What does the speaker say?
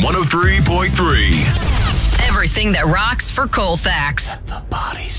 103.3. Everything that rocks for Colfax. The bodies.